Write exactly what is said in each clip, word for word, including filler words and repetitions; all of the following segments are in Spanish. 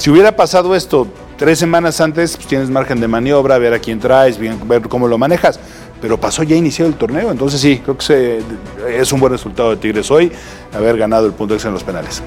Si hubiera pasado esto tres semanas antes, pues tienes margen de maniobra, ver a quién traes, ver cómo lo manejas. Pero pasó ya iniciado el torneo, entonces sí, creo que se, es un buen resultado de Tigres hoy, haber ganado el punto extra en los penales.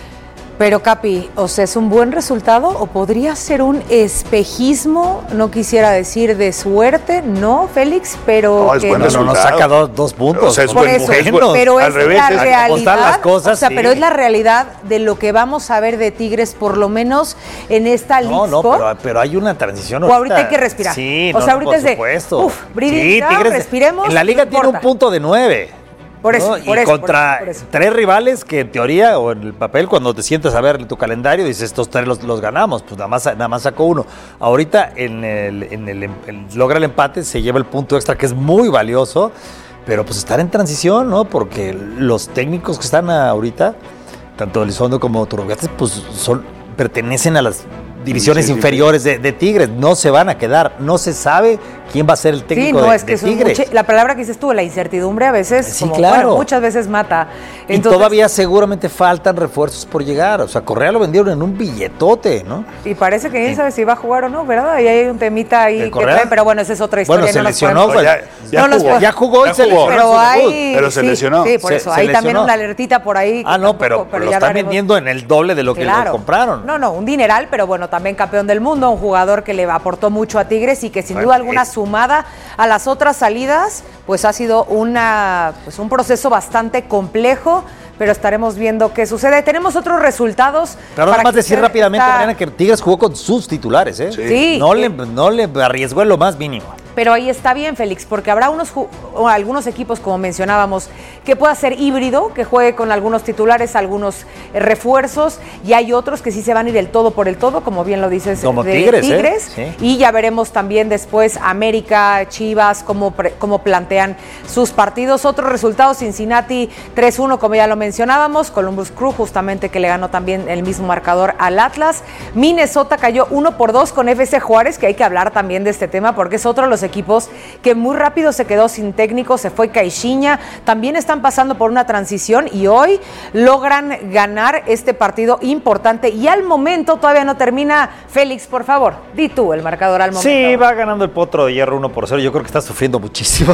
Pero Capi, o sea, ¿es un buen resultado o podría ser un espejismo? No quisiera decir de suerte, ¿no, Félix? Pero no, es que buen no, resultado. nos saca dos, dos puntos. O sea, es por buen, eso, es buen, pero es al revés, la es, realidad, las cosas, o sea, sí. pero es la realidad de lo que vamos a ver de Tigres, por lo menos en esta Leagues No, no, Cup. pero, pero hay una transición. O ahorita hay que respirar. Sí, o no, sea, no, ahorita por es de, supuesto. Uf, breathing sí, down, Tigres, respiremos. En la liga no tiene importa. un punto de nueve. Por eso, ¿no? por y eso, contra por eso, por eso. tres rivales que en teoría o en el papel cuando te sientas a ver tu calendario dices estos tres los, los ganamos, pues nada más, nada más sacó uno. Ahorita en el, en el, en, logra el empate, se lleva el punto extra que es muy valioso, pero pues estar en transición, ¿no? Porque los técnicos que están ahorita, tanto Elizondo como Turrubiates, pues son, pertenecen a las divisiones sí, sí, inferiores sí. De, de Tigres, no se van a quedar, no se sabe quién va a ser el técnico sí, no, de, es que de Tigres. Mucha, la palabra que dices tú, la incertidumbre a veces, Sí, como, claro. bueno, muchas veces mata. Entonces, y todavía seguramente faltan refuerzos por llegar, o sea, Correa lo vendieron en un billetote, ¿no? Y parece que quién Sí. sabe si va a jugar o no, ¿verdad? Y hay un temita ahí que Correa? trae, pero bueno, esa es otra historia. Bueno, se no nos lesionó, podemos- pues, ya, ya, no nos jugó, podemos- ya jugó y ya se jugó. lesionó. Pero en su hay, debut. Pero se sí, lesionó. Sí, por Se- eso. se Hay también lesionó. una alertita por ahí. Ah, que no, tampoco- pero, pero lo ya están hablaremos. vendiendo en el doble de lo que Claro. lo compraron. No, no, un dineral, pero bueno, también campeón del mundo, un jugador que le aportó mucho a Tigres y que sin Bueno, duda alguna es- sumada a las otras salidas, pues ha sido una, pues un proceso bastante complejo, pero estaremos viendo qué sucede. Tenemos otros resultados. Pero nada para más que decir usted rápidamente, está- Mariana, que Tigres jugó con sus titulares, ¿eh? Sí. Sí. No, le, no le arriesgó en lo más mínimo. Pero ahí está bien, Félix, porque habrá unos ju- o algunos equipos, como mencionábamos, que pueda ser híbrido, que juegue con algunos titulares, algunos eh, refuerzos, y hay otros que sí se van a ir el todo por el todo, como bien lo dices, Como de Tigres, ¿eh? Tigres. Sí. Y ya veremos también después América, Chivas, cómo, pre- cómo plantean sus partidos. Otros resultados, Cincinnati tres uno, como ya lo mencionábamos, Columbus Crew justamente que le ganó también el mismo marcador al Atlas. Minnesota cayó uno por dos con F C Juárez, que hay que hablar también de este tema porque es otro de los equipos que muy rápido se quedó sin técnico, se fue Caixinha, también están pasando por una transición y hoy logran ganar este partido importante y al momento todavía no termina. Félix, por favor, di tú el marcador al momento. Sí, va ganando el Potro de Hierro uno por cero. Yo creo que está sufriendo muchísimo.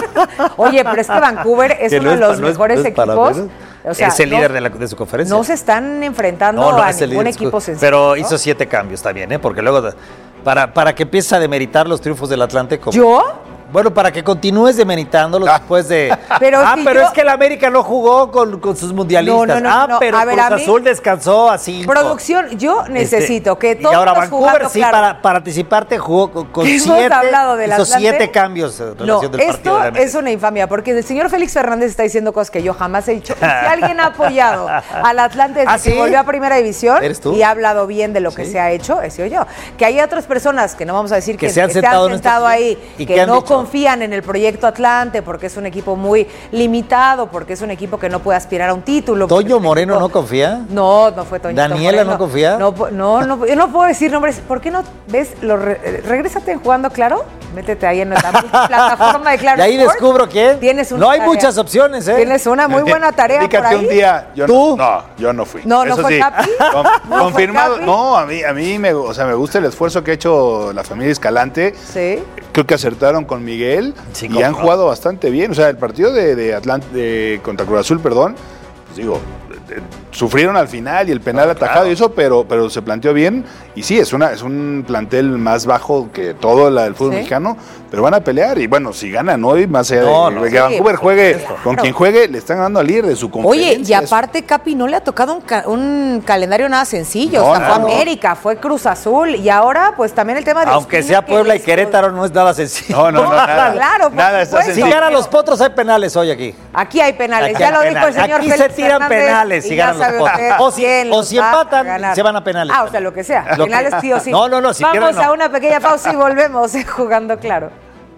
Oye, pero es que Vancouver es Que uno no de es los pa- no es- mejores no es para equipos. menos. O sea, es el no- líder de, la- de su conferencia. No se están enfrentando No, no a es el ningún líder. equipo sencillo. Pero ¿no? hizo siete cambios también, ¿eh? Porque luego, para, para que empieces a demeritar los triunfos del Atlante. Como, ¿Yo? Bueno, para que continúes demeritándolos Ah. después de... Pero ah, si pero yo- es que el América no jugó con, con sus mundialistas. No, no, no, ah, no. pero A ver, Cruz a mí- Azul descansó a cinco. Producción, yo necesito Este, que y todos ahora los Vancouver jugando sí, claro. para, para anticiparte jugó con, con Hemos siete, hablado del hizo Atlante. siete cambios en No, relación del partido esto de la América. es una infamia, porque el señor Félix Fernández está diciendo cosas que yo jamás he dicho. Y si alguien ha apoyado al Atlante desde ¿Ah, que sí? volvió a Primera División ¿Eres tú? y ha hablado bien de lo que Sí. se ha hecho, he sido yo. Que hay otras personas, que no vamos a decir Que que, se han que sentado en esta silla. ahí, ¿Y que qué han no dicho? confían en el proyecto Atlante, porque es un equipo muy limitado, porque es un equipo que no puede aspirar a un título. porque es ¿Toño un Moreno equipo- no confía? No, no fue Toñito ¿Daniela Moreno. no confía? No, po- no, no, yo no puedo decir nombres. ¿Por qué no ves? Lo re- regrésate en Jugando Claro. Métete ahí en la plataforma de Claro Y ahí Sports. descubro quién. Tienes una No hay tarea. muchas opciones, ¿eh? Tienes una muy buena tarea por Fíjate ahí. un día, yo ¿Tú? No, no, yo no fui. No, ¿no Eso fue sí, Capi? con- ¿No fue confirmado. Capi? No, a mí, a mí me, o sea, me gusta el esfuerzo que ha hecho la familia Escalante. Sí. Creo que acertaron con Miguel Sí, y cómo han no. jugado bastante bien. O sea, el partido de, de Atlante de, contra Cruz Azul, perdón, pues digo, eh, sufrieron al final y el penal No, atajado claro. y eso, pero, pero se planteó bien. Y sí, es una es un plantel más bajo que todo la, el fútbol Sí. mexicano, pero van a pelear. Y bueno, si ganan hoy, más allá No, de no, que sí, Vancouver por juegue, supuesto. con Claro. quien juegue, le están ganando al líder de su conferencia. Oye, y Eso- aparte, Capi, no le ha tocado un, ca- un calendario nada sencillo. No, o sea, nada. fue América, fue Cruz Azul y ahora, pues también el tema de. Aunque espina sea que Puebla y les- Querétaro, no es nada sencillo. No, no, no, nada. Claro, por nada está supuesto. Si sencillo. ganan los Potros, hay penales hoy aquí. Aquí hay penales, Aquí ya hay lo dijo el penales. señor Aquí Félix se tiran Fernández, penales y si ya ganan los sabe Potros. usted O si- quién o los si va a empatan, ganar. se van a penales. Ah, o sea, lo que sea, Lo que- penales sí o sí. No, no, no, si Vamos pierden, no. a una pequeña pausa y volvemos eh, Jugando Claro.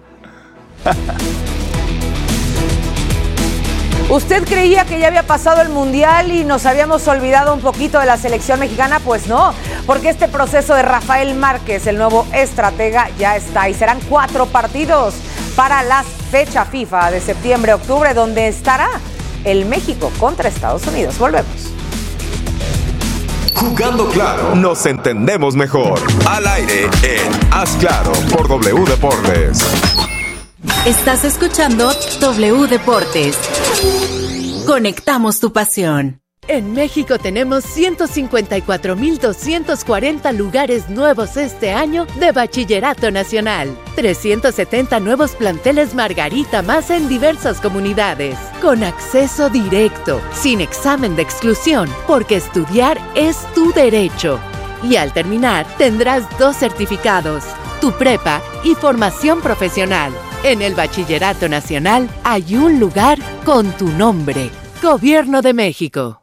¿Usted creía que ya había pasado el Mundial y nos habíamos olvidado un poquito de la selección mexicana? Pues no, porque este proceso de Rafael Márquez, el nuevo estratega, ya está y serán cuatro partidos para la fecha FIFA de septiembre-octubre, donde estará el México contra Estados Unidos. Volvemos. Jugando Claro, nos entendemos mejor. Al aire en Haz Claro por W Deportes. Estás escuchando W Deportes. Conectamos tu pasión. En México tenemos ciento cincuenta y cuatro mil doscientos cuarenta lugares nuevos este año de Bachillerato Nacional. trescientos setenta nuevos planteles Margarita más en diversas comunidades. Con acceso directo, sin examen de exclusión, porque estudiar es tu derecho. Y al terminar, tendrás dos certificados, tu prepa y formación profesional. En el Bachillerato Nacional hay un lugar con tu nombre. Gobierno de México.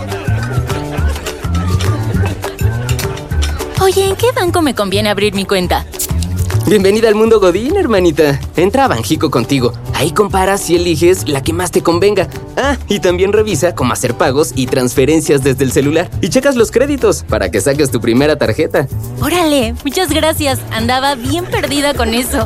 Oye, ¿en qué banco me conviene abrir mi cuenta? Bienvenida al mundo Godín, hermanita. Entra a Banjico Contigo. Ahí comparas y eliges la que más te convenga. Ah, y también revisa cómo hacer pagos y transferencias desde el celular. Y checas los créditos para que saques tu primera tarjeta. Órale, muchas gracias. Andaba bien perdida con eso.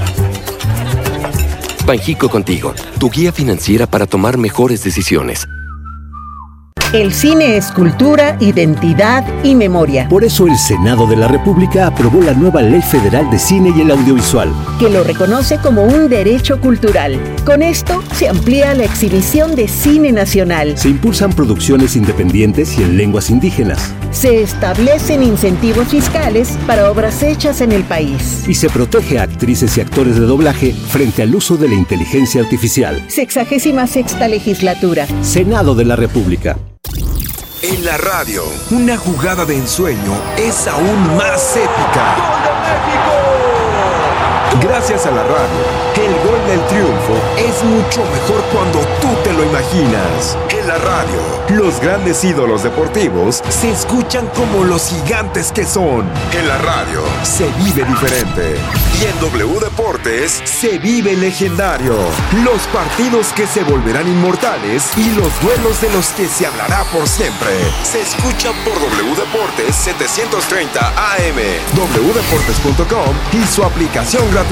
Banjico Contigo, tu guía financiera para tomar mejores decisiones. El cine es cultura, identidad y memoria. Por eso el Senado de la República aprobó la nueva Ley Federal de Cine y el Audiovisual, que lo reconoce como un derecho cultural. Con esto se amplía la exhibición de cine nacional. Se impulsan producciones independientes y en lenguas indígenas. Se establecen incentivos fiscales para obras hechas en el país. Y se protege a actrices y actores de doblaje frente al uso de la inteligencia artificial. Sexagésima sexta legislatura. Senado de la República. En la radio, una jugada de ensueño es aún más épica. ¡Gol de México! Gracias a la radio, el gol del triunfo es mucho mejor cuando tú te lo imaginas. En la radio, los grandes ídolos deportivos se escuchan como los gigantes que son. En la radio, se vive diferente. Y en W Deportes, se vive legendario. Los partidos que se volverán inmortales y los duelos de los que se hablará por siempre. Se escuchan por W Deportes setecientos treinta A M, w deportes punto com y su aplicación gratuita.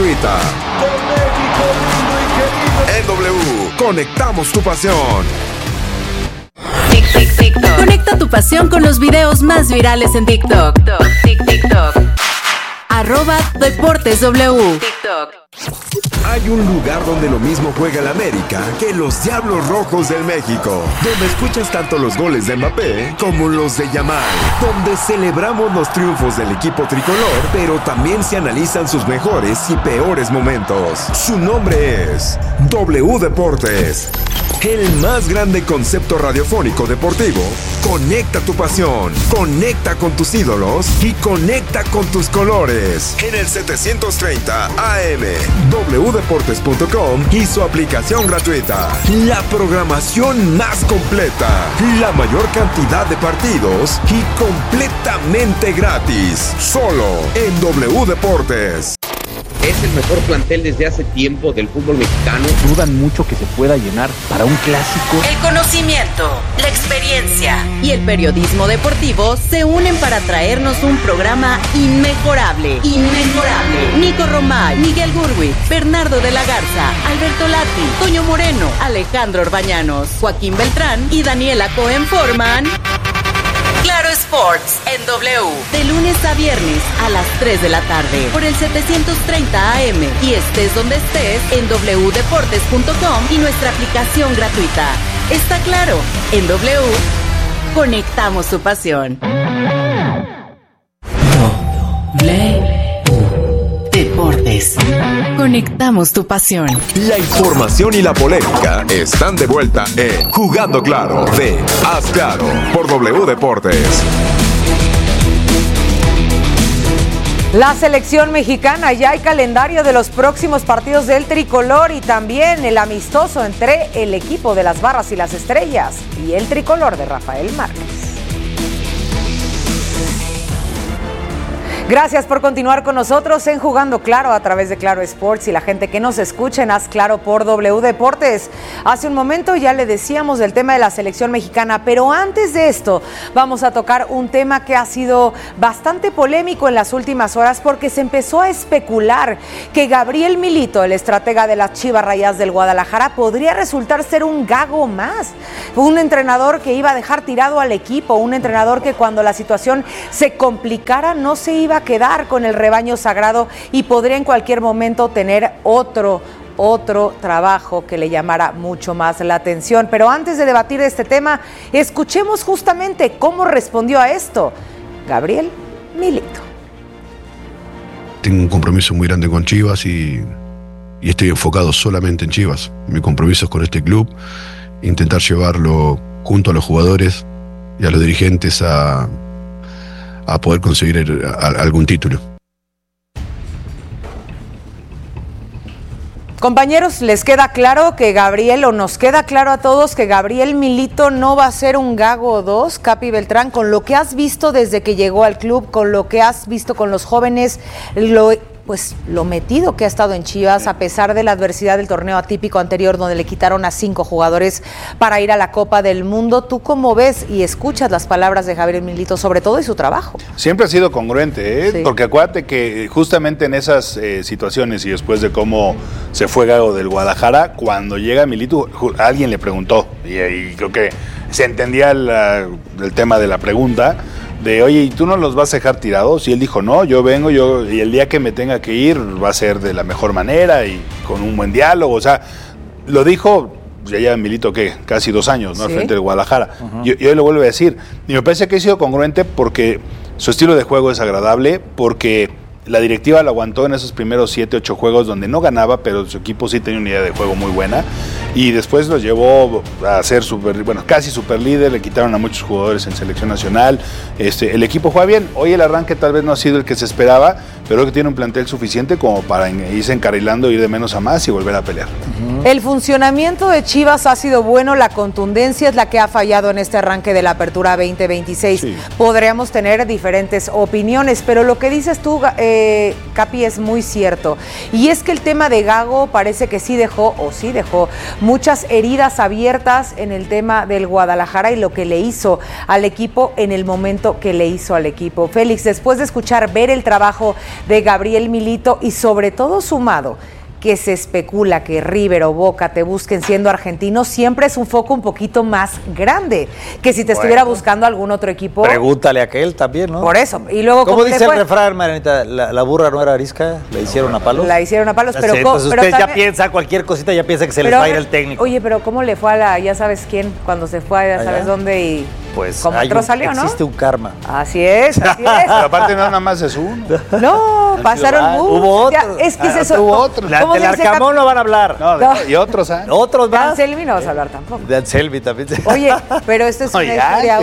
En W, conectamos tu pasión. Conecta tu pasión con los videos más virales en TikTok. TikTok. Arroba Deportes W. TikTok. Hay un lugar donde lo mismo juega el América que los Diablos Rojos del México, donde escuchas tanto los goles de Mbappé como los de Yamal, donde celebramos los triunfos del equipo tricolor, pero también se analizan sus mejores y peores momentos. Su nombre es W Deportes, el más grande concepto radiofónico deportivo. Conecta tu pasión, conecta con tus ídolos y conecta con tus colores. En el setecientos treinta A M, w deportes punto com y su aplicación gratuita. La programación más completa, la mayor cantidad de partidos y completamente gratis. Solo en W Deportes. Es el mejor plantel desde hace tiempo del fútbol mexicano. Dudan mucho que se pueda llenar para un clásico. El conocimiento, la experiencia y el periodismo deportivo se unen para traernos un programa inmejorable. Inmejorable. Nico Romay, Miguel Gurwitz, Bernardo de la Garza, Alberto Lati, Toño Moreno, Alejandro Orbañanos, Joaquín Beltrán y Daniela Cohen forman Claro Sports en W, de lunes a viernes a las tres de la tarde por el setecientos treinta A M y estés donde estés en w deportes punto com y nuestra aplicación gratuita. Está claro, en W conectamos su pasión. W Deportes. Conectamos tu pasión. La información y la polémica están de vuelta en Jugando Claro de Haz Claro por W Deportes. La selección mexicana, ya hay calendario de los próximos partidos del tricolor y también el amistoso entre el equipo de las Barras y las Estrellas y el tricolor de Rafael Márquez. Gracias por continuar con nosotros en Jugando Claro a través de Claro Sports y la gente que nos escucha en Haz Claro por W Deportes. Hace un momento ya le decíamos del tema de la selección mexicana, pero antes de esto vamos a tocar un tema que ha sido bastante polémico en las últimas horas porque se empezó a especular que Gabriel Milito, el estratega de las Chivas Rayadas del Guadalajara, podría resultar ser un gago más. Un entrenador que iba a dejar tirado al equipo, un entrenador que cuando la situación se complicara no se iba a quedar con el rebaño sagrado y podría en cualquier momento tener otro, otro trabajo que le llamara mucho más la atención. Pero antes de debatir este tema, escuchemos justamente cómo respondió a esto Gabriel Milito. Tengo un compromiso muy grande con Chivas y, y estoy enfocado solamente en Chivas. Mi compromiso es con este club, intentar llevarlo junto a los jugadores y a los dirigentes a a poder conseguir el, a, algún título. Compañeros, ¿les queda claro que Gabriel, o nos queda claro a todos que Gabriel Milito no va a ser un gago o dos? Capi Beltrán, con lo que has visto desde que llegó al club, con lo que has visto con los jóvenes, lo... pues lo metido que ha estado en Chivas, a pesar de la adversidad del torneo atípico anterior donde le quitaron a cinco jugadores para ir a la Copa del Mundo. ¿Tú cómo ves y escuchas las palabras de Gabriel Milito, sobre todo y su trabajo? Siempre ha sido congruente, ¿eh? Sí. Porque acuérdate que justamente en esas eh, situaciones y después de cómo se fue Gago del Guadalajara, cuando llega Milito, alguien le preguntó, y, y creo que se entendía la, el tema de la pregunta, de, oye, ¿y tú no los vas a dejar tirados? Y él dijo, no, yo vengo, yo y el día que me tenga que ir va a ser de la mejor manera y con un buen diálogo. O sea, lo dijo, ya lleva Milito, ¿qué? Casi dos años, ¿no? ¿Sí? Al frente del Guadalajara. Uh-huh. y, y hoy lo vuelve a decir. Y me parece que ha sido congruente porque su estilo de juego es agradable, porque la directiva lo aguantó en esos primeros siete, ocho juegos donde no ganaba, pero su equipo sí tenía una idea de juego muy buena. Y después los llevó a ser super, bueno, casi super líder, le quitaron a muchos jugadores en selección nacional. Este, el equipo juega bien. Hoy el arranque tal vez no ha sido el que se esperaba, pero creo que tiene un plantel suficiente como para irse encarrilando, ir de menos a más y volver a pelear. Uh-huh. El funcionamiento de Chivas ha sido bueno, la contundencia es la que ha fallado en este arranque de la Apertura veinte veintiséis. Sí. Podríamos tener diferentes opiniones, pero lo que dices tú, eh, Capi, es muy cierto. Y es que el tema de Gago parece que sí dejó, o sí dejó, muchas heridas abiertas en el tema del Guadalajara y lo que le hizo al equipo en el momento que le hizo al equipo. Félix, después de escuchar, ver el trabajo de Gabriel Milito y sobre todo sumado que se especula que River o Boca te busquen siendo argentinos, siempre es un foco un poquito más grande que si te bueno, estuviera buscando algún otro equipo. Pregúntale a aquel también, ¿no? Por eso. Y luego, ¿Cómo, ¿cómo dice el refrán, Marianita? La, la burra no era arisca, la hicieron a palos. La hicieron a palos, pero... Sí, entonces pero usted también, ya piensa, cualquier cosita ya piensa que se les va a ir el técnico. Oye, pero ¿cómo le fue a la, ya sabes quién, cuando se fue a ya sabes ¿Allá? dónde y... Pues como otro salió, ¿no? Existe un karma. Así es, así es. Pero aparte no nada más es uno. No, pasaron muchos. Hubo otros. Es que ah, se hubo otros. La, del Arcamón no van a hablar. No, no. Y otros, ¿eh? Otros más. De Anselmi no vas a hablar tampoco. De Anselmi también. Oye, pero esto es una Oye, historia.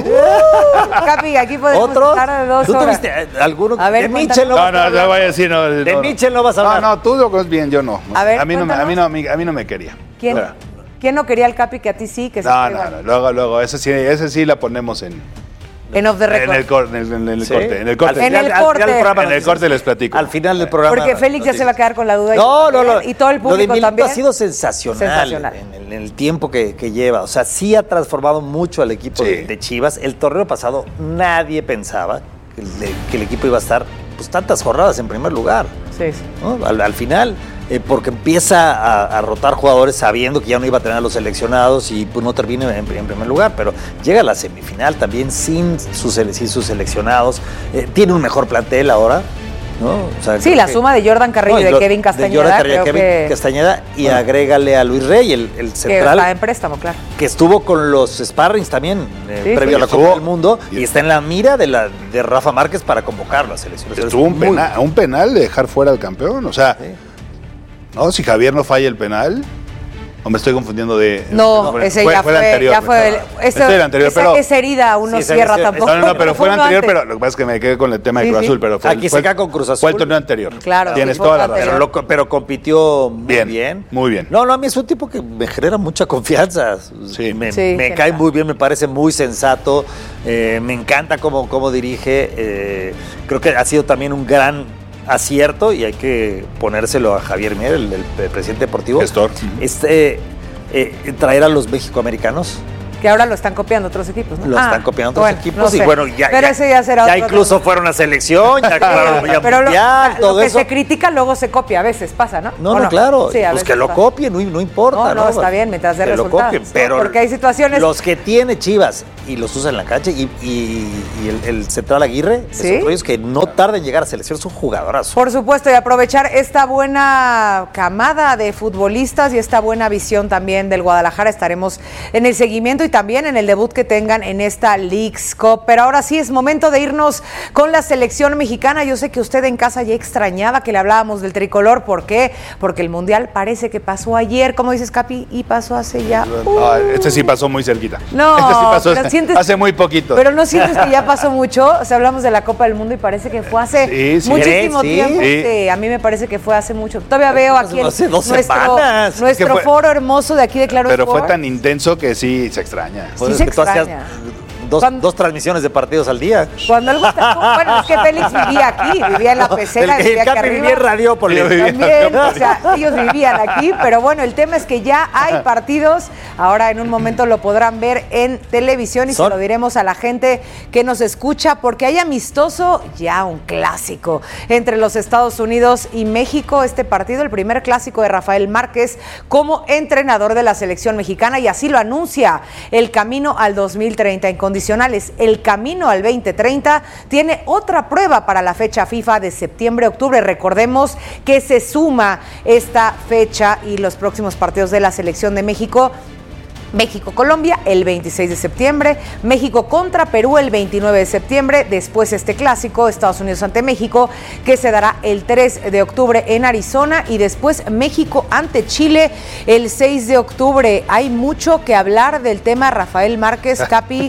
Uh, Capi, aquí podemos ¿Otros? estar de dos ¿Tú horas. tuviste alguno? A ver, de Michel no, no, no, no voy a decir. No, de no, Michel no vas a hablar. No, no, tú lo conoces bien, yo no. A ver, a mí no, a mí no, a mí, a mí no me quería. ¿Quién? Mira. ¿Quién no quería al Capi que a ti sí? Que no, no, no, luego, luego, ese sí, ese sí la ponemos en... En off the record. En el, cor, en el, en el ¿Sí? corte. En el corte. En el al, corte. Al final programa, en el corte les platico. Al final del programa. Porque Félix ya se va a quedar con la duda. No, y, no, no. Y todo el público lo de también. ha sido sensacional, sensacional. En, el, en el tiempo que, que lleva. O sea, sí ha transformado mucho al equipo sí. de, de Chivas. El torneo pasado nadie pensaba que el, que el equipo iba a estar pues tantas jornadas en primer lugar. Sí, sí. ¿No? Al, al final... Eh, porque empieza a, a rotar jugadores sabiendo que ya no iba a tener a los seleccionados y pues no termina en, en primer lugar, pero llega a la semifinal también sin sus, sin sus seleccionados, eh, tiene un mejor plantel ahora, ¿no? O sea, sí, la que, suma de Jordan Carrillo y no, de Kevin Castañeda. De Jordan Carrillo, Kevin que... Castañeda y bueno. agrégale a Luis Rey, el, el central. Que está en préstamo, claro. Que estuvo con los sparrings también, eh, sí, previo sí, a la Copa del Mundo, y, y está en la mira de, la, de Rafa Márquez para convocar las selecciones. Estuvo un, pena, un penal de dejar fuera al campeón, o sea... Sí. No, si Javier no falla el penal, ¿O me estoy confundiendo de...? No, fue, ese fue, ya fue, fue, el anterior. ya fue el, ese, ese el anterior, esa, pero... esa herida uno sí, cierra ese, tampoco. No, no, no, pero fue el anterior, antes. pero lo que pasa es que me quedé con el tema de Sí, Cruz sí. Azul, pero fue... Aquí fue, se cae con Cruz Azul. Fue el torneo anterior. Claro. Tienes sí, toda la anterior. razón. Pero, lo, pero compitió muy bien. bien. Muy bien. No, no, a mí es un tipo que me genera mucha confianza. Sí. Me, Sí, me cae muy bien, me parece muy sensato. Eh, me encanta cómo, cómo dirige. Eh, creo que ha sido también un gran acierto y hay que ponérselo a Javier Mier, el, el, el presidente deportivo. Gestor. Este, eh, traer a los mexicoamericanos. Que ahora lo están copiando otros equipos, ¿no? Lo Ah, están copiando otros bueno, equipos no sé. y bueno, ya, pero ya, ese ya será ya otro incluso tema. fueron a selección, ya claro, ya pero mundial, lo, todo lo que eso. se critica luego se copia, a veces pasa, ¿no? No, ¿O no, claro, Sí, a pues veces que lo pasa. copien, no, no importa. No, no, está bien, mientras dé que lo resultados, copien, ¿no? pero Porque hay situaciones- los que tiene Chivas y los usa en la cancha y, y, y el, el central Aguirre, ¿Sí? esos rollos que no tardan en llegar a selección, son jugadorazos. Por supuesto, y aprovechar esta buena camada de futbolistas y esta buena visión también del Guadalajara. Estaremos en el seguimiento y también en el debut que tengan en esta Leagues Cup. Pero ahora sí es momento de irnos con la selección mexicana. Yo sé que usted en casa ya extrañaba que le hablábamos del tricolor. ¿Por qué? Porque el Mundial parece que pasó ayer, como dices, Capi, y pasó hace ya... Uh. No, este sí pasó muy cerquita. No, este sí pasó pero sientes- hace muy poquito. Pero no sientes que ya pasó mucho. O sea, hablamos de la Copa del Mundo y parece que fue hace Sí, sí. muchísimo Sí, tiempo. sí. Sí, a mí me parece que fue hace mucho. Todavía veo aquí el- Hace dos nuestro, semanas. nuestro Es que fue- foro hermoso de aquí de Claro Pero fue Sport. tan intenso que sí se extraña. Sí Pues se es que tú hacías extraña. dos, Cuando- dos transmisiones de partidos al día. Cuando algo está... Bueno, es que Félix vivía aquí, vivía en la pecera, el, vivía el aquí Capi arriba. vivía en Radiópolis. Yo vivía- También, o sea, ellos vivían aquí, pero bueno, el tema es que ya hay partidos. Ahora en un momento lo podrán ver en televisión y Son- se lo diremos a la gente que nos escucha, porque hay amistoso, ya un clásico entre los Estados Unidos y México. Este partido, el primer clásico de Rafael Márquez como entrenador de la selección mexicana, y así lo anuncia: el camino al dos mil treinta en condicionales. El camino al veinte treinta tiene otra prueba para la fecha FIFA de septiembre-octubre. Recordemos que se suma esta fecha y los próximos partidos de la selección de México. México-Colombia el veintiséis de septiembre, México contra Perú el veintinueve de septiembre, después este clásico Estados Unidos ante México que se dará el tres de octubre en Arizona, y después México ante Chile el seis de octubre. Hay mucho que hablar del tema Rafael Márquez, Capi,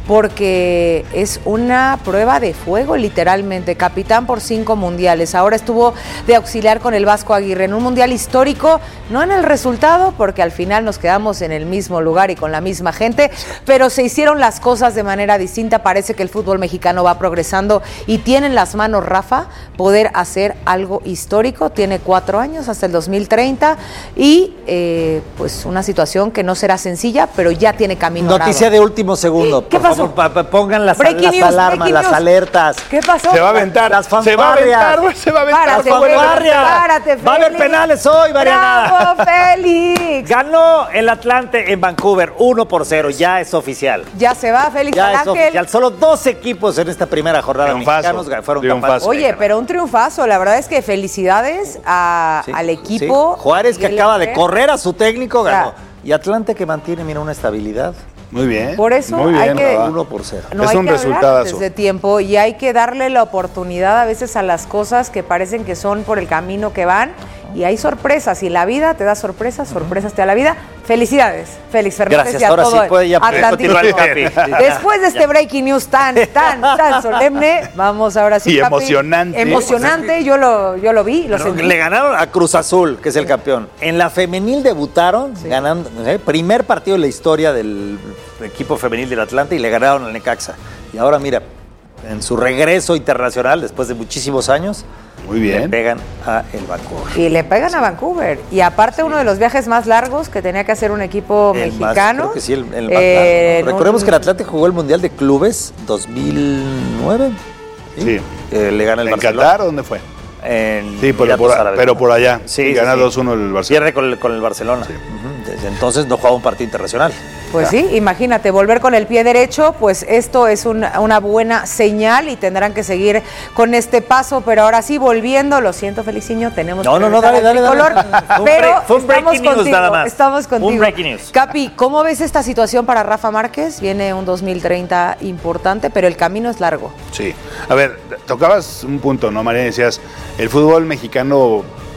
porque es una prueba de fuego literalmente, capitán por cinco mundiales, ahora estuvo de auxiliar con el Vasco Aguirre en un mundial histórico, no en el resultado porque al final nos quedamos en el mismo lugar lugar y con la misma gente, pero se hicieron las cosas de manera distinta. Parece que el fútbol mexicano va progresando y tiene en las manos, Rafa, poder hacer algo histórico. Tiene cuatro años hasta el dos mil treinta y eh, pues una situación que no será sencilla, pero ya tiene camino. Noticia arado. de último segundo. ¿Qué Por pasó? favor, pa- pa- pongan las, Breaking las news, alarmas, breaking las news. alertas. ¿Qué pasó? Se va a aventar. Las se va a fanfarrias. aventar, güey, se va a aventar. Párate, Las Félix, fanfarrias. párate, Va a haber Félix. penales hoy, Mariana. ¡Bravo, Félix! Ganó el Atlante en Vancouver, uno por cero, ya es oficial. Ya se va, Félix Ya es Ángel. oficial. Solo dos equipos en esta primera jornada Triunfazo. mexicanos fueron Triunfazo. capaces. Oye, pero un triunfazo, la verdad es que felicidades a, Sí, al sí. equipo. Juárez, que Miguel acaba de Herrera. correr a su técnico, O sea, ganó. Y Atlante, que mantiene, mira, una estabilidad. Muy bien. Por eso Muy hay bien, que- Rafa. Uno por cero. No Es hay un que hablar resultadazo. desde tiempo y hay que darle la oportunidad a veces a las cosas que parecen que son por el camino que van, y hay sorpresas y la vida te da sorpresas, sorpresas te da la vida. Felicidades, Félix Fernández. Gracias, y a ahora todo sí el puede ya Atlantismo. continuar el Capi. Después de este breaking news tan, tan, tan solemne, vamos ahora sí, Y Capi. emocionante. Emocionante, yo lo, yo lo vi, lo Pero sentí. le ganaron a Cruz Azul, que es el campeón. En la femenil debutaron, ganando, ¿eh? primer partido en la historia del equipo femenil del Atlante, y le ganaron al Necaxa. Y ahora mira, en su regreso internacional, después de muchísimos años, Muy bien. le pegan a el Vancouver. Y le pegan a Vancouver. Y aparte uno de los viajes más largos que tenía que hacer un equipo El más- mexicano. creo que sí, el, el más Eh, largo. Recordemos un- que el Atlante jugó el Mundial de Clubes dos mil nueve. Sí. Eh, le gana el ¿En Barcelona. Qatar o dónde fue? En Sí, pero Emiratos por, Árabes. pero por allá. Sí, Y sí, gana sí. dos uno el Barcelona. Pierde con el, con el Barcelona. Ujú. Desde entonces no jugaba un partido internacional. Pues sí, imagínate, volver con el pie derecho, pues esto es un- una buena señal y tendrán que seguir con este paso. Pero ahora sí, volviendo, lo siento, Feliciño, tenemos No, que no, no, regresar dale, al dale, tricolor, dale. Fue un pero break- fue un estamos breaking news contigo, nada más. estamos contigo. Un breaking news. Capi, ¿cómo ves esta situación para Rafa Márquez? Viene un dos mil treinta importante, pero el camino es largo. Sí. A ver, tocabas un punto, ¿no, María? Decías, el fútbol mexicano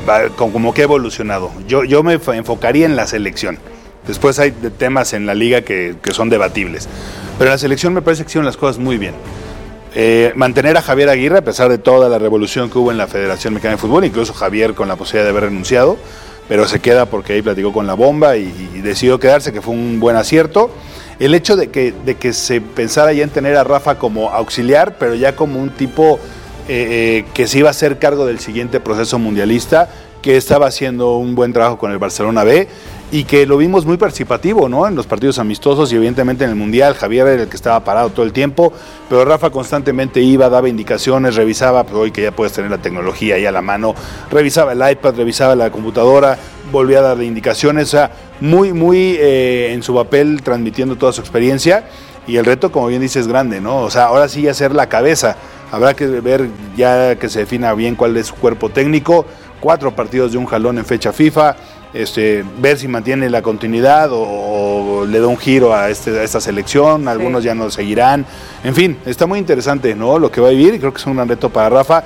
como que ha evolucionado. Yo, yo me enfocaría en la selección. Después hay temas en la liga que, que son debatibles. Pero en la selección me parece que hicieron las cosas muy bien. Eh, mantener a Javier Aguirre, a pesar de toda la revolución que hubo en la Federación Mexicana de Fútbol, incluso Javier con la posibilidad de haber renunciado, pero se queda porque ahí platicó con la bomba y, y decidió quedarse, que fue un buen acierto. El hecho de que, de que se pensara ya en tener a Rafa como auxiliar, pero ya como un tipo eh, eh, que se iba a hacer cargo del siguiente proceso mundialista, que estaba haciendo un buen trabajo con el Barcelona B y que lo vimos muy participativo, ¿no? En los partidos amistosos y evidentemente en el Mundial. Javier era el que estaba parado todo el tiempo, pero Rafa constantemente iba, daba indicaciones, revisaba, pues hoy que ya puedes tener la tecnología ahí a la mano, revisaba el iPad, revisaba la computadora, volvía a darle indicaciones, o sea, muy, muy eh, en su papel transmitiendo toda su experiencia. Y el reto, como bien dices, es grande, ¿no? O sea, ahora sí hacer la cabeza. Habrá que ver ya que se defina bien cuál es su cuerpo técnico. Cuatro partidos de un jalón en fecha FIFA. Este, ver si mantiene la continuidad o, o le da un giro a, este, a esta selección. Algunos sí. ya no seguirán. En fin, está muy interesante, ¿no? Lo que va a vivir y creo que es un gran reto para Rafa.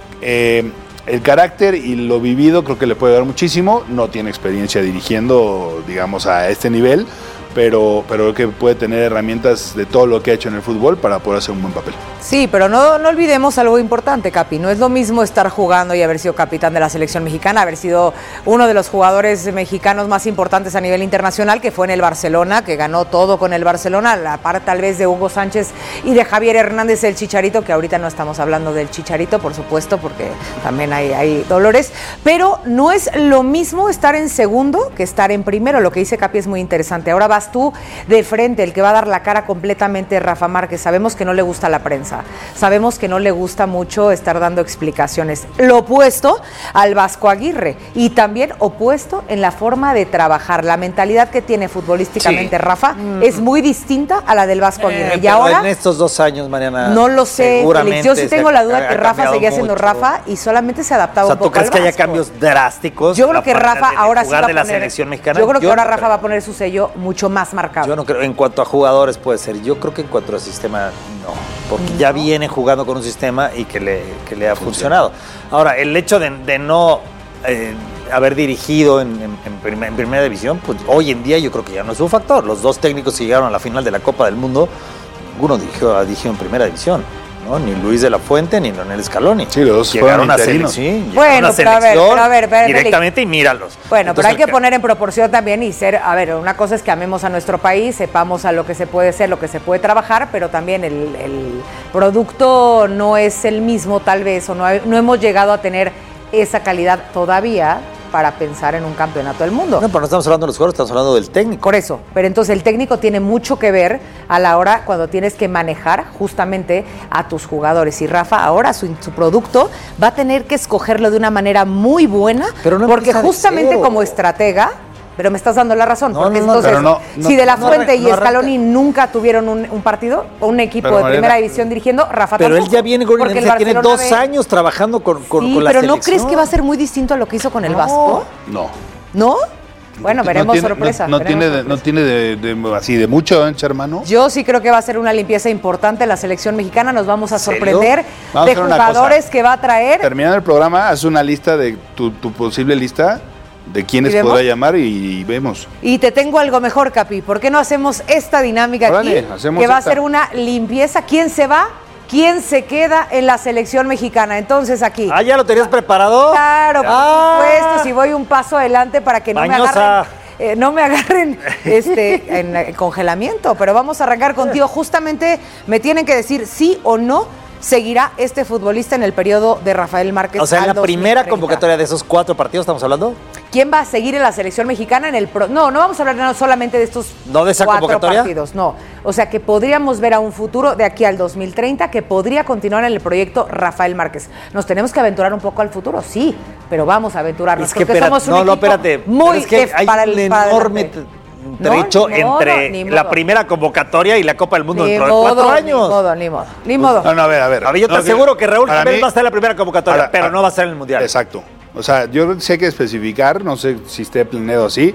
Eh, el carácter y lo vivido creo que le puede dar muchísimo. No tiene experiencia dirigiendo, digamos, a este nivel. Pero, pero que puede tener herramientas de todo lo que ha hecho en el fútbol para poder hacer un buen papel. Sí, pero no, no olvidemos algo importante, Capi. No es lo mismo estar jugando y haber sido capitán de la selección mexicana, haber sido uno de los jugadores mexicanos más importantes a nivel internacional, que fue en el Barcelona, que ganó todo con el Barcelona, la par tal vez de Hugo Sánchez y de Javier Hernández el Chicharito, que ahorita no estamos hablando del Chicharito, por supuesto, porque también hay, hay dolores. Pero no es lo mismo estar en segundo que estar en primero. Lo que dice Capi es muy interesante. Ahora vas tú de frente, el que va a dar la cara completamente Rafa Márquez. Sabemos que no le gusta la prensa, sabemos que no le gusta mucho estar dando explicaciones. Lo opuesto al Vasco Aguirre y también opuesto en la forma de trabajar. La mentalidad que tiene futbolísticamente sí. Rafa mm. es muy distinta a la del Vasco Aguirre. Eh, y ahora en estos dos años, Mariana, no lo sé, Félix. Yo sí tengo la duda ha, que ha Rafa seguía mucho. siendo Rafa y solamente se adaptaba o sea, un poco ¿tú crees al que haya Vasco? cambios drásticos? Yo creo que Rafa de, ahora de sí va a poner, de la selección mexicana. Yo creo que yo ahora no Rafa creo. va a poner su sello mucho más marcado. Yo no creo, en cuanto a jugadores puede ser, yo creo que en cuanto a sistema no, porque no. ya viene jugando con un sistema y que le, que le ha Funciona. funcionado. Ahora, el hecho de, de no eh, haber dirigido en, en, en, primer, en primera división, pues hoy en día yo creo que ya no es un factor. Los dos técnicos que llegaron a la final de la Copa del Mundo, ninguno dirigió, dirigió en primera división. ¿No? Ni Luis de la Fuente ni Leonel Scaloni. Sí, los dos llegaron a interinos. selección, sí, bueno, a pero a ver, pero a ver, ver directamente y míralos. Bueno, Entonces, pero hay que el... poner en proporción también y ser, a ver, una cosa es que amemos a nuestro país, sepamos a lo que se puede ser, lo que se puede trabajar, pero también el, el producto no es el mismo tal vez, o no, hay, no hemos llegado a tener esa calidad todavía para pensar en un campeonato del mundo. No, pero no estamos hablando de los jugadores, estamos hablando del técnico. Por eso, pero entonces el técnico tiene mucho que ver a la hora cuando tienes que manejar justamente a tus jugadores. Y Rafa ahora su, su producto va a tener que escogerlo de una manera muy buena, pero no porque justamente como estratega, pero me estás dando la razón, no, porque no, no, entonces no, no, si De La no, Fuente no, y no, Scaloni no nunca tuvieron un, un partido o un equipo pero, de Mariana, primera división dirigiendo, Rafa pero tampoco. Él ya viene con porque el el tiene dos ve, años trabajando con, con, sí, con la pero selección. ¿no crees que va a ser muy distinto a lo que hizo con el no, Vasco? No. ¿No? Bueno, veremos no tiene, sorpresa. No, no veremos tiene, sorpresa. no tiene de, de, así de mucho, ¿eh, hermano? Yo sí creo que va a ser una limpieza importante la selección mexicana. Nos vamos a sorprender vamos de jugadores que va a traer. Terminando el programa, haz una lista de tu, tu posible lista de quiénes podrá llamar y, y vemos. Y te tengo algo mejor, Capi. ¿Por qué no hacemos esta dinámica Órale, aquí? hacemos que va esta. a ser una limpieza. ¿Quién se va? ¿Quién se queda en la selección mexicana? Entonces aquí. Ah, ¿ya lo tenías preparado? Claro, por ah. supuesto. Si voy un paso adelante para que no Bañosa. me agarren. Eh, no me agarren este, en, en congelamiento, pero vamos a arrancar contigo. Justamente me tienen que decir sí o no seguirá este futbolista en el periodo de Rafael Márquez. O sea, en la dos mil primera treinta. convocatoria de esos cuatro partidos estamos hablando. ¿Quién va a seguir en la selección mexicana en el pro? No, no vamos a hablar no solamente de estos ¿No de esa cuatro convocatoria? partidos, no. O sea, que podríamos ver a un futuro de aquí al dos mil treinta que podría continuar en el proyecto Rafael Márquez. Nos tenemos que aventurar un poco al futuro, sí, pero vamos a aventurarnos. Es que porque espérate, somos un no, no, equipo espérate. muy es que hay para un el, para enorme trecho no, ni modo, entre ni la modo. primera convocatoria y la Copa del Mundo Ni dentro modo, de cuatro años. Ni modo, ni modo, ni modo. No, no, a ver, a ver. A ver, yo te no, aseguro que Raúl para Jiménez mí- va a estar en la primera convocatoria, Ahora, pero ah, no va a estar en el Mundial. Exacto. O sea, yo sé que especificar, no sé si esté planeado así. O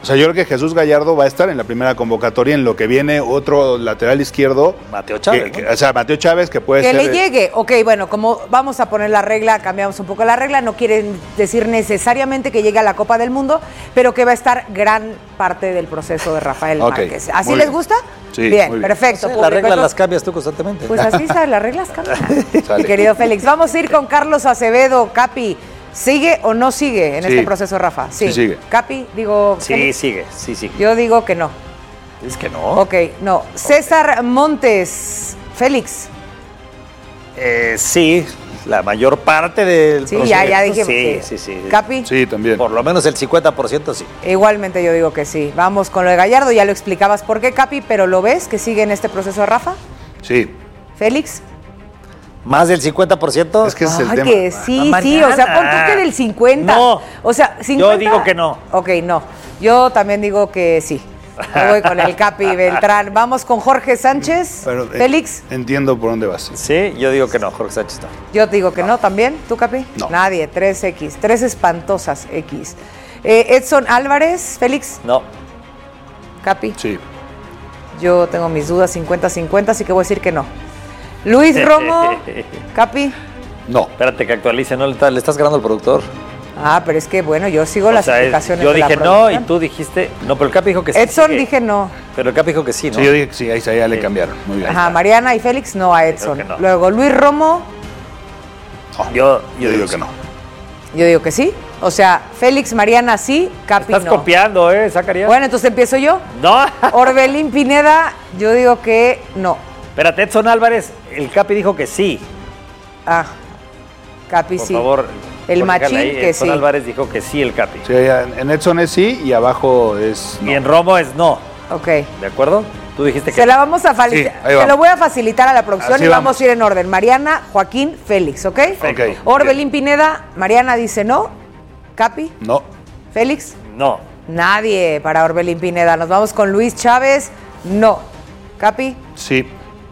O sea, yo creo que Jesús Gallardo va a estar en la primera convocatoria, en lo que viene otro lateral izquierdo. Mateo Chávez. Que, ¿no? que, o sea, Mateo Chávez, que puede que ser. Que le llegue. Ok, bueno, como vamos a poner la regla, cambiamos un poco la regla, no quiere decir necesariamente que llegue a la Copa del Mundo, pero que va a estar gran parte del proceso de Rafael Okay, Márquez. ¿Así muy les bien. gusta? Sí, bien, muy bien. perfecto. No sé, las reglas las cambias tú constantemente. Pues así está, las reglas cambian. Mi querido Félix, vamos a ir con Carlos Acevedo. Capi, ¿sigue o no sigue en Sí. este proceso, Rafa? Sí, sigue. Capi, digo... Sí, Félix. sigue, sí, sigue. Yo digo que no. Es que no. Ok, no. César Montes, Félix. Eh, sí, la mayor parte del Sí, ya, ya dijimos. Sí, sí, sí. Capi. Sí, también. Por lo menos el cincuenta por ciento sí. Igualmente yo digo que sí. Vamos con lo de Gallardo, ya lo explicabas por qué, Capi, pero ¿lo ves que sigue en este proceso de Rafa? Sí. Félix. ¿Más del cincuenta por ciento? Es que ese es el Ay, tema. que sí, Ah, sí, o sea, mañana. pon tú que del cincuenta. No. O sea, cincuenta. Yo digo que no. Ok, no. Yo también digo que sí. Me voy con el Capi Beltrán. Vamos con Jorge Sánchez. Pero, eh, Félix. Entiendo por dónde vas. Sí, yo digo que no, Jorge Sánchez no. Yo te digo que no, también. ¿Tú, Capi? No. Nadie. tres equis. Tres espantosas X. Eh, Edson Álvarez. Félix. No. Capi. Sí. Yo tengo mis dudas cincuenta cincuenta, así que voy a decir que no. Luis Romo. Capi. No. Espérate que actualice, ¿no? Le, está- le estás ganando al productor. Ah, pero es que, bueno, yo sigo las O sea, es- explicaciones yo de la dije no producción. y tú dijiste. No, pero el Capi dijo que sí. Edson sí, dije no. Pero el Capi dijo que sí, ¿no? Sí, yo dije que sí, ahí, ahí ya le cambiaron. Muy bien. Ajá, Mariana y Félix no a Edson. que no. Luego Luis Romo, Yo, Yo digo que no. yo digo que sí. O sea, Félix, Mariana sí, Capi Estás no. copiando, ¿eh, Zacarías? Bueno, entonces empiezo yo. No. Orbelín Pineda, yo digo que no. Espérate, Edson Álvarez, el Capi dijo que sí. Ah, Capi Por sí. favor. El por machín ahí, que Edson sí. Álvarez dijo que sí, el Capi. Sí, en Edson es sí y abajo es no. Y en Romo es no. Ok. ¿De acuerdo? Tú dijiste que Se la vamos a facilitar. Sí, ahí Se vamos. lo voy a facilitar a la producción Así y vamos vamos. a ir en orden. Mariana, Joaquín, Félix, ¿ok? Ok. Orbelín Pineda, Mariana dice no. Capi, No. Félix. no. Nadie para Orbelín Pineda. Nos vamos con Luis Chávez. No. Capi, Sí.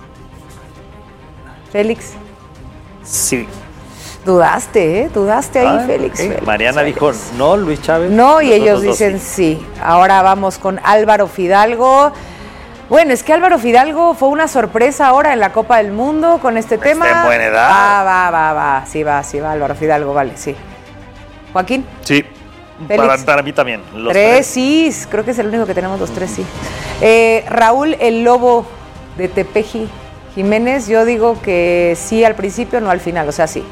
Félix. Sí. Dudaste, ¿eh? Dudaste ahí, Ah, Félix, ok. Félix, Mariana Félix. dijo no, Luis Chávez. No, y Los ellos otros dos dicen sí. sí. Ahora vamos con Álvaro Fidalgo. Bueno, es que Álvaro Fidalgo fue una sorpresa ahora en la Copa del Mundo con este tema. en buena edad. Va, va, va, va. Sí, va, sí va. Álvaro Fidalgo, vale, sí. Joaquín, Sí. Félix. Para, para mí también. Los tres sí. Creo que es el único que tenemos los tres sí. Eh, Raúl el Lobo de Tepeji Jiménez, yo digo que sí al principio, no al final, o sea, sí.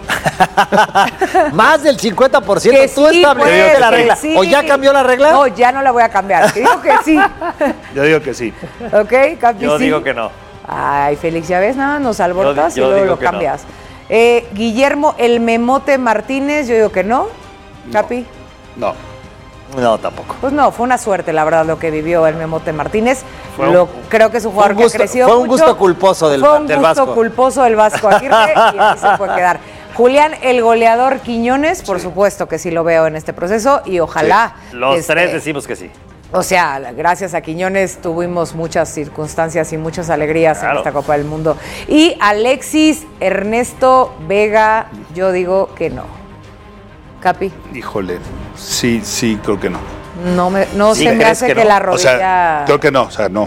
Más del cincuenta por ciento. Que Tú sí, estableciste pues, la que regla. sí. ¿O ya cambió la regla? No, ya no la voy a cambiar. Te digo que sí. Yo digo que sí. ¿Ok, Capi? Yo sí? digo que no. Ay, Félix, ya ves, nada, nos alborotas Yo- yo y luego digo lo que no. cambias. Eh, Guillermo el Memote Martínez, yo digo que no. Capi. No. No, tampoco. Pues no, fue una suerte, la verdad, lo que vivió el Memote Martínez. Fue un- Lo- creo que es un fue un jugador gusto- que ha crecido fue un mucho. gusto culposo del- Fue un del gusto Vasco. culposo del Vasco Aguirre y ahí se puede quedar. Julián, el goleador Quiñones, por supuesto que sí lo veo en este proceso y ojalá. Los este, tres decimos que sí. O sea, gracias a Quiñones tuvimos muchas circunstancias y muchas alegrías en Claro. esta Copa del Mundo. Y Alexis Ernesto Vega, yo digo que no. Capi, Híjole. Sí, sí, creo que no. no, me, no Sí, se me ¿crees hace que que, no? la O rodilla... sea, creo que no, o sea, no.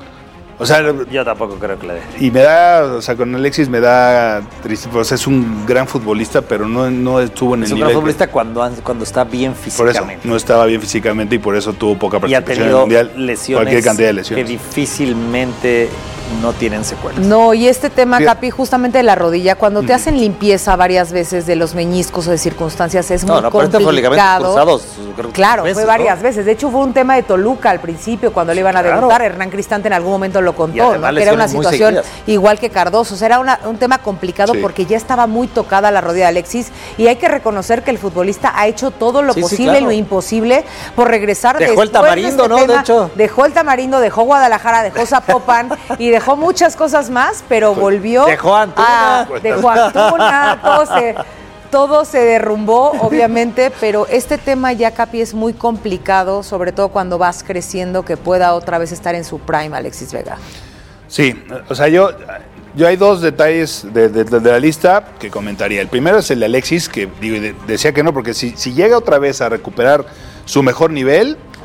O sea, Yo tampoco creo que le dé. y me da, o sea, con Alexis me da triste, o sea, es un gran futbolista, pero no, no estuvo en Es el un nivel. gran que- futbolista cuando, han- cuando está bien por eso, físicamente. no estaba bien físicamente y por eso tuvo poca Y ha participación en el tenido Mundial. lesiones Cualquier cantidad de que lesiones. difícilmente no tienen secuelas. No, y este tema, Sí. Capi, justamente de la rodilla, cuando te hacen limpieza varias veces de los meñiscos o de circunstancias, es No, muy no, pero este fue ligamentos complicado. cruzados. creo que Claro, veces, fue ¿no? varias veces. De hecho, fue un tema de Toluca al principio, cuando le iban a claro. debutar. Hernán Cristante en algún momento lo Y contó, además ¿no? Que era una lesiones muy situación seguidas. igual que Cardoso. O sea, era una- un tema complicado Sí. porque ya estaba muy tocada la rodilla de Alexis. Y hay que reconocer que el futbolista ha hecho todo lo Sí, sí, posible claro. y lo imposible por regresar Dejó el después de Tamarindo, este ¿no? De tema. hecho. Dejó el Tamarindo, dejó Guadalajara, dejó Zapopan y dejó muchas cosas más, pero volvió. Dejó a Antuna. Ah, dejó a Antuna, todo se, todo se derrumbó, obviamente, pero este tema ya, Capi, es muy complicado, sobre todo cuando vas creciendo, que pueda otra vez estar en su prime Alexis Vega. Sí, o sea, yo, yo hay dos detalles de, de- de la lista que comentaría. El primero es el de Alexis, que digo, de- decía que no, porque si, si llega otra vez a recuperar su mejor nivel,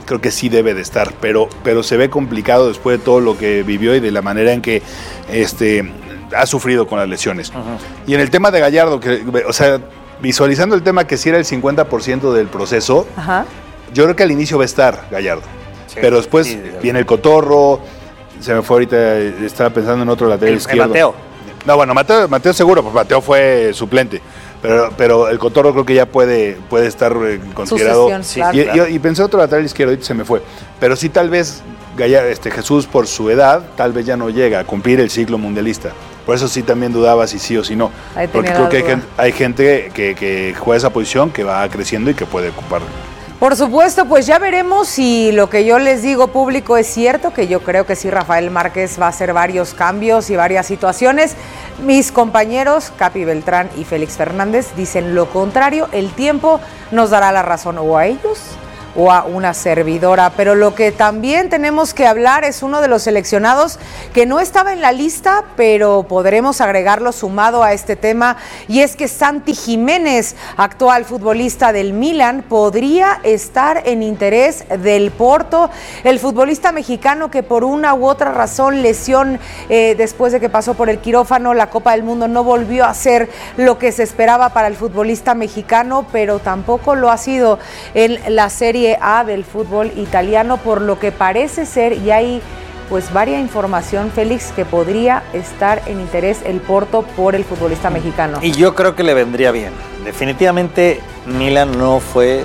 creo que sí debe de estar, pero, pero se ve complicado después de todo lo que vivió y de la manera en que este, ha sufrido con las lesiones. Uh-huh. Y en el tema de Gallardo, que, o sea, visualizando el tema que sí era el cincuenta por ciento del proceso, uh-huh. yo creo que al inicio va a estar Gallardo, sí, pero después sí, viene el Cotorro, se me fue ahorita, estaba pensando en otro lateral el, izquierdo. El Mateo. No, bueno, Mateo, Mateo seguro, pues Mateo fue suplente. Pero, pero el Cotorro creo que ya puede, puede estar eh, considerado. Sí, claro, y, claro. Y, y pensé otro lateral izquierdo y se me fue. Pero sí, tal vez Gallardo, este, Jesús, por su edad, tal vez ya no llega a cumplir el ciclo mundialista. Por eso sí también dudaba si sí o si no. Porque creo que hay gente, hay gente que, que juega esa posición, que va creciendo y que puede ocupar. Por supuesto, pues ya veremos si lo que yo les digo, público, es cierto, que yo creo que sí, Rafael Márquez va a hacer varios cambios y varias situaciones. Mis compañeros, Capi Beltrán y Félix Fernández, dicen lo contrario. El tiempo nos dará la razón o a ellos o a una servidora, pero lo que también tenemos que hablar es uno de los seleccionados que no estaba en la lista, pero podremos agregarlo sumado a este tema, y es que Santi Jiménez, actual futbolista del Milan, podría estar en interés del Porto. El futbolista mexicano que por una u otra razón, lesión, eh, después de que pasó por el quirófano, la Copa del Mundo, no volvió a ser lo que se esperaba para el futbolista mexicano, pero tampoco lo ha sido en la Serie A del fútbol italiano, por lo que parece ser, y hay pues varia información, Félix, que podría estar en interés el Porto por el futbolista mexicano. Y yo creo que le vendría bien. Definitivamente Milan no fue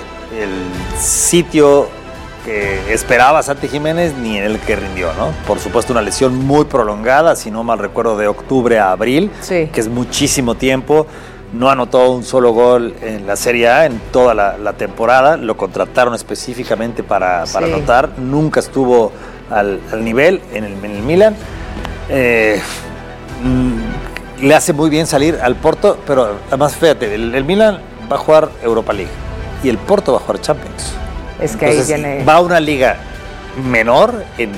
el sitio que esperaba Santi Jiménez ni en el que rindió, ¿no? Por supuesto, una lesión muy prolongada, si no mal recuerdo, de octubre a abril, sí, que es muchísimo tiempo. No anotó un solo gol en la Serie A en toda la, la temporada. Lo contrataron específicamente para, para sí. anotar. Nunca estuvo al, al nivel en el, en el Milan. Eh, mm, le hace muy bien salir al Porto, pero además, fíjate, el, el Milan va a jugar Europa League y el Porto va a jugar Champions. Es que Entonces, ahí tiene... va a una liga menor en, en,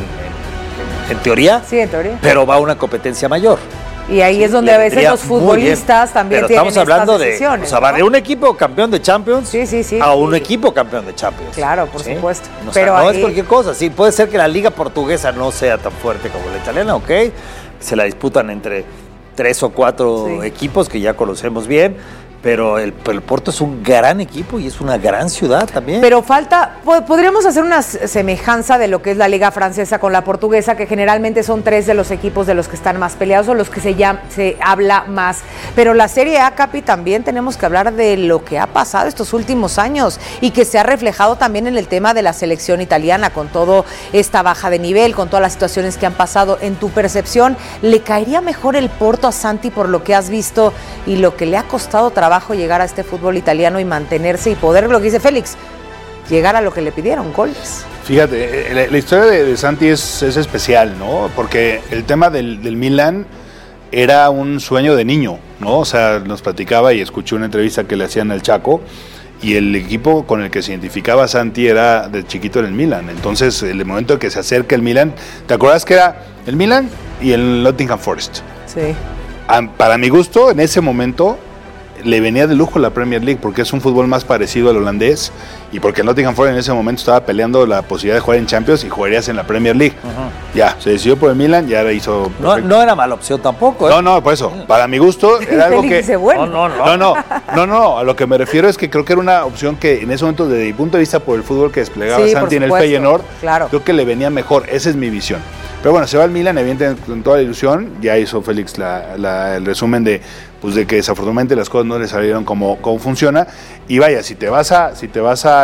en teoría, sí, en teoría, pero va a una competencia mayor. Y ahí sí, es donde a veces los futbolistas también pero tienen estamos hablando estas decisiones, de, o sea, va de un equipo campeón de Champions sí, sí, sí, a un sí. equipo campeón de Champions. Claro, por ¿sí? supuesto. O sea, pero no ahí... es cualquier cosa. Sí, puede ser que la liga portuguesa no sea tan fuerte como la italiana, ok. Se la disputan entre tres o cuatro sí. equipos que ya conocemos bien. Pero el, el Porto es un gran equipo y es una gran ciudad también. Pero falta, podríamos hacer una semejanza de lo que es la liga francesa con la portuguesa, que generalmente son tres de los equipos de los que están más peleados o los que se, llama, se habla más. Pero la Serie A, Capi, también tenemos que hablar de lo que ha pasado estos últimos años y que se ha reflejado también en el tema de la selección italiana, con toda esta baja de nivel, con todas las situaciones que han pasado. En tu percepción, ¿le caería mejor el Porto a Santi por lo que has visto y lo que le ha costado trabajo llegar a este fútbol italiano y mantenerse y poder, lo que dice Félix, llegar a lo que le pidieron, goles? Fíjate, la, la historia de, de Santi es, es especial, ¿no? Porque el tema del, del Milan era un sueño de niño, ¿no? O sea, nos platicaba y escuché una entrevista que le hacían al Chaco, y el equipo con el que se identificaba Santi era de chiquito en el Milan. Entonces, el momento que se acerca el Milan, ¿te acuerdas que era el Milan y el Nottingham Forest? Sí. Para mi gusto, en ese momento le venía de lujo la Premier League, porque es un fútbol más parecido al holandés, y porque el Nottingham Forest en ese momento estaba peleando la posibilidad de jugar en Champions y jugarías en la Premier League. Uh-huh. Ya, se decidió por el Milan, ya le hizo... No, no era mala opción tampoco, ¿eh? No, no, por eso, para mi gusto era algo que... Bueno. No, no, no, no, no, no, a lo que me refiero es que creo que era una opción que en ese momento, desde mi punto de vista, por el fútbol que desplegaba sí, Santi en el Feyenoord, claro, creo que le venía mejor, esa es mi visión. Pero bueno, se va al Milan, evidentemente con toda la ilusión. Ya hizo Félix la, la, el resumen de, pues, de que desafortunadamente las cosas no le salieron como, como funciona. Y vaya, si te vas a si te vas a, a, a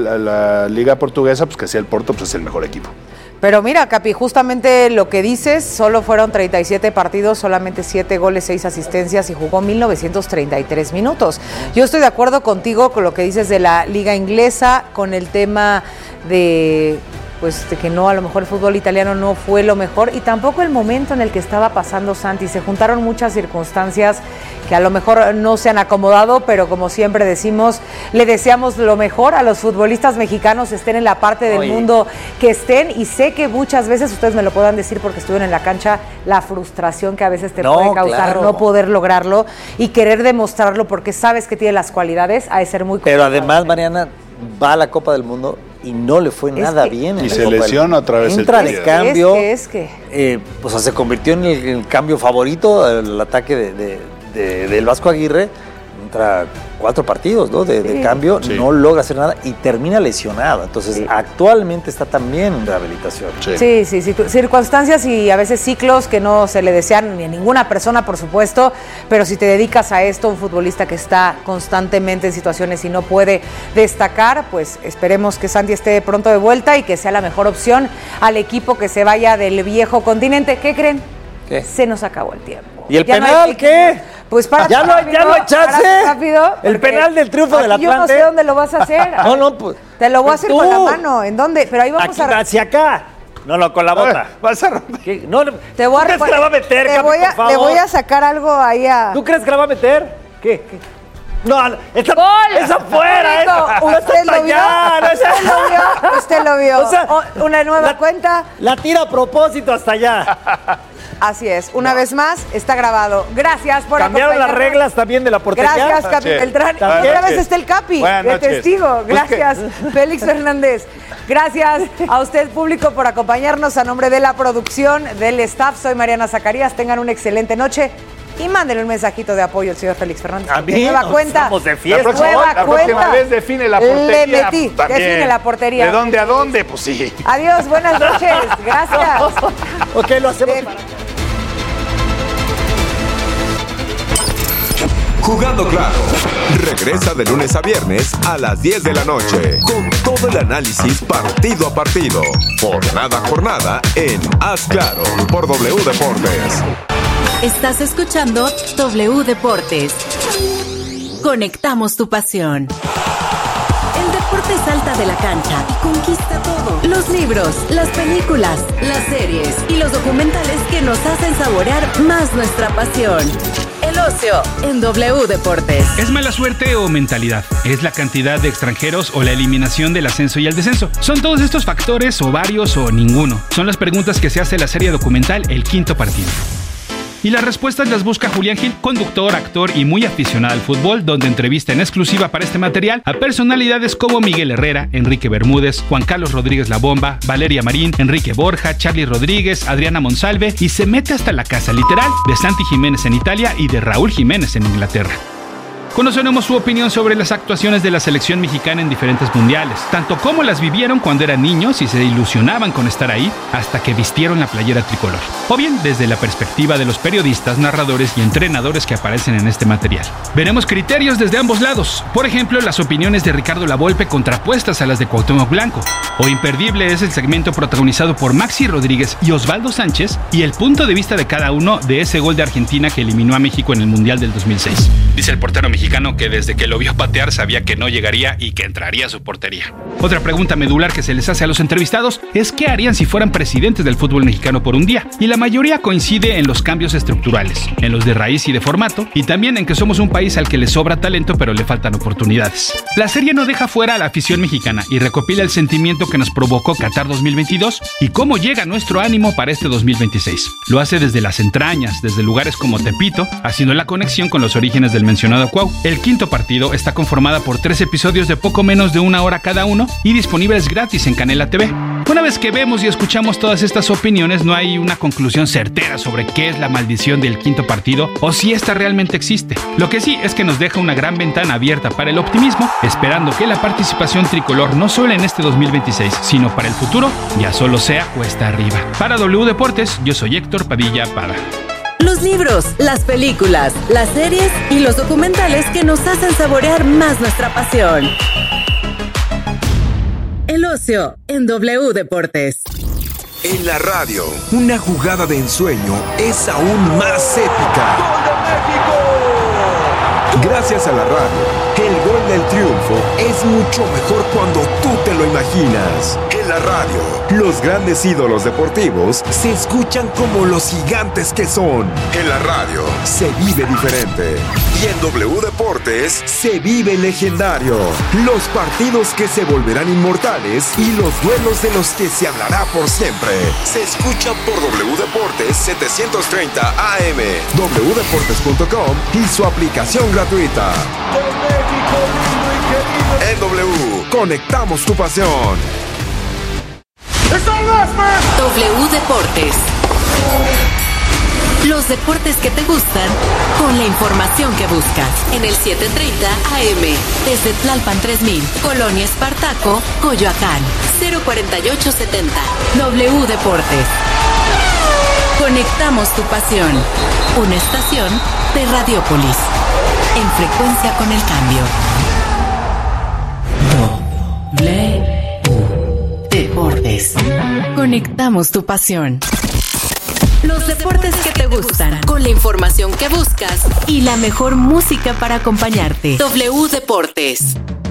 la Liga Portuguesa, pues que sea el Porto, pues es el mejor equipo. Pero mira, Capi, justamente lo que dices, solo fueron treinta y siete partidos, solamente siete goles, seis asistencias y jugó mil novecientos treinta y tres minutos. Yo estoy de acuerdo contigo con lo que dices de la Liga Inglesa, con el tema de... pues de que no, a lo mejor el fútbol italiano no fue lo mejor, y tampoco el momento en el que estaba pasando Santi. Se juntaron muchas circunstancias que a lo mejor no se han acomodado, pero como siempre decimos, le deseamos lo mejor a los futbolistas mexicanos, estén en la parte del Oye. mundo que estén, y sé que muchas veces, ustedes me lo puedan decir porque estuvieron en la cancha, la frustración que a veces te no, puede causar claro. no poder lograrlo y querer demostrarlo porque sabes que tiene las cualidades, ha de ser muy complicado. Pero además, Mariana, va a la Copa del Mundo y no le fue Es nada que- bien. en Y la se Copa del lesiona Mundo. otra vez el Entra de Trío. cambio. Es que, es que. Eh, pues se convirtió en el, el cambio favorito, el ataque de, de- de- del Vasco Aguirre. Entra cuatro partidos, ¿no? De, de Sí. cambio, Sí. no logra hacer nada y termina lesionado. Entonces, Sí. actualmente está también en rehabilitación. Sí, sí, sí, circunstancias y a veces ciclos que no se le desean ni a ninguna persona, por supuesto, pero si te dedicas a esto, un futbolista que está constantemente en situaciones y no puede destacar, pues esperemos que Santi esté pronto de vuelta y que sea la mejor opción al equipo que se vaya del viejo continente. ¿Qué creen? ¿Qué? Se nos acabó el tiempo. ¿Y el Ya no penal hay- qué? Pues para ¿Ya no- ya no hay chance? rápido. El porque penal del triunfo del aquí Yo no Atlante. sé dónde lo vas a hacer. No, no, pues. Te lo voy a hacer tú. con la mano. ¿En dónde? Pero ahí vamos Aquí, a. hacia acá. No, no, con la bota. Vas a romper. ¿Qué? No, no. Te voy a, ¿Tú crees que la va a meter, te Capi, voy a, por favor? le voy a sacar algo ahí a. ¿Tú crees que la va a meter? ¿Qué? ¿Qué? No, no, esa, ¡Gol! esa fuera, Bonito. esa. ¿Usted esa lo vio? allá, no, esa- ¿Usted lo vio? ¿Usted lo vio? O sea, O- una nueva la- cuenta. La tira a propósito hasta allá. Así es. Una vez más, está grabado. Gracias por Cambiaron las acompañarnos. reglas también de la portería. Gracias, Capi noches. Beltrán. Y Buenas otra vez noches. está el Capi, Buenas de noches. testigo. Pues que- Gracias, Félix Fernández. Gracias a usted, público, por acompañarnos. A nombre de la producción, del staff, soy Mariana Zacarías. Tengan una excelente noche y mándenle un mensajito de apoyo al señor Félix Fernández. A porque mí, nueva nos cuenta. estamos de fiesta. La próxima, Nueva la próxima cuenta. vez define la portería. Le metí, pues, también. define la portería. ¿De dónde a dónde? Pues sí. Adiós, buenas noches. Gracias. Ok, lo hacemos De- para... Jugando Claro. Regresa de lunes a viernes a las diez de la noche con todo el análisis partido a partido, jornada a jornada en Haz Claro por W Deportes. Estás escuchando W Deportes. Conectamos tu pasión. El deporte salta de la cancha y conquista todo. Los libros, las películas, las series y los documentales que nos hacen saborear más nuestra pasión. El ocio en W Deportes. ¿Es mala suerte o mentalidad? ¿Es la cantidad de extranjeros o la eliminación del ascenso y el descenso? ¿Son todos estos factores o varios o ninguno? Son las preguntas que se hace la serie documental El Quinto Partido. Y las respuestas las busca Julián Gil, conductor, actor y muy aficionado al fútbol, donde entrevista en exclusiva para este material a personalidades como Miguel Herrera, Enrique Bermúdez, Juan Carlos Rodríguez La Bomba, Valeria Marín, Enrique Borja, Charly Rodríguez, Adriana Monsalve y se mete hasta la casa literal de Santi Jiménez en Italia y de Raúl Jiménez en Inglaterra. Conoceremos su opinión sobre las actuaciones de la selección mexicana en diferentes mundiales, tanto como las vivieron cuando eran niños y se ilusionaban con estar ahí, hasta que vistieron la playera tricolor. O bien desde la perspectiva de los periodistas, narradores y entrenadores que aparecen en este material. Veremos criterios desde ambos lados, por ejemplo, las opiniones de Ricardo Lavolpe contrapuestas a las de Cuauhtémoc Blanco. O imperdible es el segmento protagonizado por Maxi Rodríguez y Osvaldo Sánchez y el punto de vista de cada uno de ese gol de Argentina que eliminó a México en el Mundial del dos mil seis. Dice el portero mexicano que desde que lo vio patear sabía que no llegaría y que entraría a su portería. Otra pregunta medular que se les hace a los entrevistados es qué harían si fueran presidentes del fútbol mexicano por un día. Y la mayoría coincide en los cambios estructurales, en los de raíz y de formato, y también en que somos un país al que le sobra talento pero le faltan oportunidades. La serie no deja fuera a la afición mexicana y recopila el sentimiento que nos provocó Qatar dos mil veintidós y cómo llega nuestro ánimo para este dos mil veintiséis. Lo hace desde las entrañas, desde lugares como Tepito, haciendo la conexión con los orígenes del mencionado Cuau. El Quinto Partido está conformada por tres episodios de poco menos de una hora cada uno y disponibles gratis en Canela T V. Una vez que vemos y escuchamos todas estas opiniones, no hay una conclusión certera sobre qué es la maldición del Quinto Partido o si esta realmente existe. Lo que sí es que nos deja una gran ventana abierta para el optimismo, esperando que la participación tricolor no solo en este dos mil veintiséis, sino para el futuro, ya solo sea cuesta arriba. Para W Deportes, yo soy Héctor Padilla Pada. Los libros, las películas, las series y los documentales que nos hacen saborear más nuestra pasión. El ocio en W Deportes. En la radio, una jugada de ensueño es aún más épica. ¡Gol de México! Gracias a la radio, el gol del triunfo es mucho mejor cuando tú te lo imaginas. En la radio, los grandes ídolos deportivos se escuchan como los gigantes que son. En la radio, se vive diferente. Y en W Deportes, se vive legendario. Los partidos que se volverán inmortales y los duelos de los que se hablará por siempre. Se escuchan por W Deportes setecientos treinta A M, w deportes punto com y su aplicación gratuita. ¡De México lindo y En W, conectamos tu pasión. W Deportes. Los deportes que te gustan con la información que buscas. En el setecientos treinta A M. Desde Tlalpan tres mil, Colonia Espartaco, Coyoacán. cero cuarenta y ocho setenta. W Deportes. Conectamos tu pasión. Una estación de Radiopolis. En frecuencia con el cambio. W Deportes. Conectamos tu pasión. Los deportes que te gustan, con la información que buscas y la mejor música para acompañarte. W Deportes.